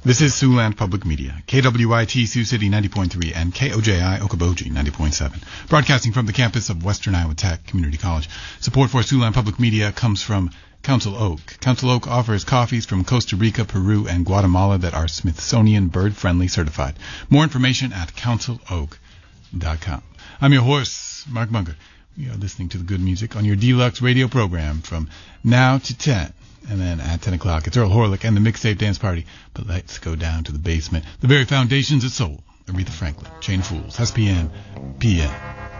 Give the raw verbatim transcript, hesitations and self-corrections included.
This is Siouxland Public Media, K W I T Sioux City ninety point three and K O J I Okoboji ninety point seven, broadcasting from the campus of Western Iowa Tech Community College. Support for Siouxland Public Media comes from Council Oak. Council Oak offers coffees from Costa Rica, Peru, and Guatemala that are Smithsonian bird-friendly certified. More information at council oak dot com. I'm your host, Mark Munger. We are listening to the good music on your deluxe radio program from now to ten. And then at ten o'clock, it's Earl Horlick and the Mixtape Dance Party. But let's go down to the basement. The very foundations of soul. Aretha Franklin, Chain of Fools, S P N, P N.